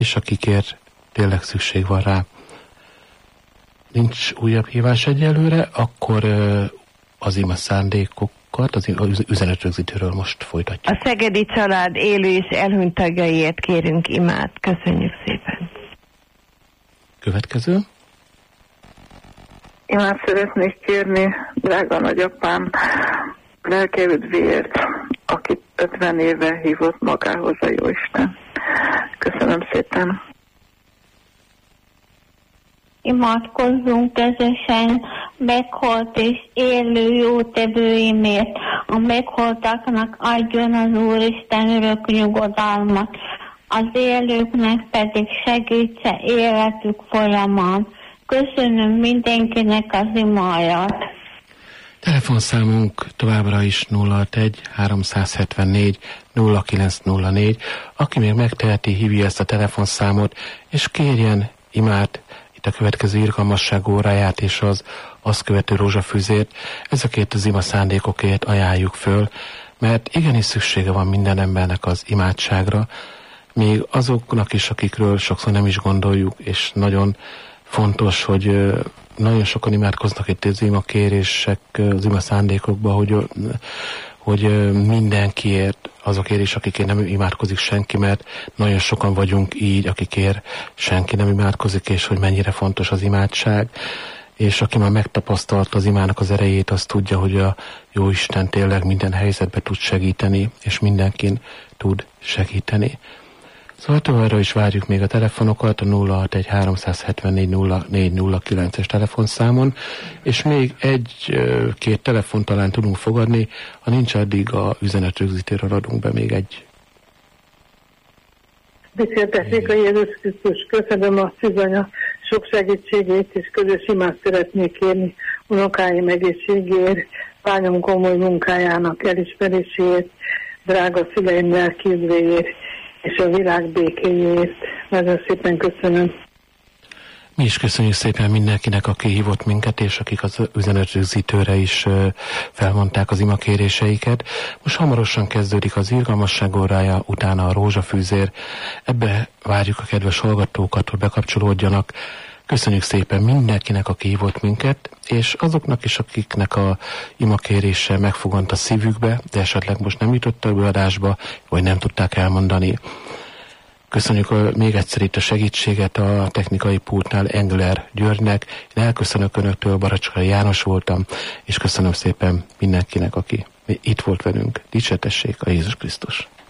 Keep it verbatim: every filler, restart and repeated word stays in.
és akikért tényleg szükség van rá. Nincs újabb hívás egyelőre, akkor az ima szándékokat, az üzenetrögzítőről most folytatjuk. A szegedi család élő és elhunyt tagjaiért kérünk imát. Köszönjük szépen. Következő. Imát szeretnék kérni drága nagyapám lelkeüdvéért, akit ötven éve hívott magához a Jóisten. Köszönöm szépen. Imádkozzunk közösen meghalt és élő jótevőimért. A meghaltaknak adjon az Úristen örök nyugodalmat, az élőknek pedig segítse életük folyamán. Köszönöm mindenkinek az imáját. Telefonszámunk továbbra is nulla hatvanegy háromszázhetvennégy nulla kilenc nulla négy. Aki még megteheti, hívja ezt a telefonszámot, és kérjen imát itt a következő irgalmasság óráját és az azt követő rózsafűzért. Ezekért az ima szándékokért ajánljuk föl, mert igenis szüksége van minden embernek az imádságra, még azoknak is, akikről sokszor nem is gondoljuk, és nagyon fontos, hogy nagyon sokan imádkoznak itt az ima kérések, az ima szándékokban, hogy, hogy mindenkiért, azokért is, akikért nem imádkozik senki, mert nagyon sokan vagyunk így, akikért senki nem imádkozik, és hogy mennyire fontos az imádság. És aki már megtapasztalt az imának az erejét, az tudja, hogy a Jóisten tényleg minden helyzetben tud segíteni, és mindenkin tud segíteni. Szóval továbbra is várjuk még a telefonokat a nulla hatvanegy háromszázhetvennégy nulla négy nulla kilences telefonszámon, és még egy-két telefon talán tudunk fogadni, ha nincs, addig a üzenetrögzítőről adunk be még egy. Dicsértessék a Jézus Krisztus, köszönöm a szűzanya sok segítségét, és közös imát szeretnék kérni unokáim egészségéért, lányom komoly munkájának elismeréséért, drága szüleim lelkiüdvéért, és a világ békéjét. Nagyon szépen köszönöm. Mi is köszönjük szépen mindenkinek, aki hívott minket, és akik az üzenetrögzítőre is felmondták az imakéréseiket. Most hamarosan kezdődik az irgalmasság órája, utána a rózsafűzér. Ebbe várjuk a kedves hallgatókat, hogy bekapcsolódjanak. Köszönjük szépen mindenkinek, aki hívott minket, és azoknak is, akiknek a imakérése megfogant a szívükbe, de esetleg most nem jutott a beadásba, vagy nem tudták elmondani. Köszönjük még egyszer itt a segítséget a technikai pultnál Engler Györgynek. Én elköszönök Önöktől, Baracskai János voltam, és köszönöm szépen mindenkinek, aki itt volt velünk. Dicsértessék a Jézus Krisztus!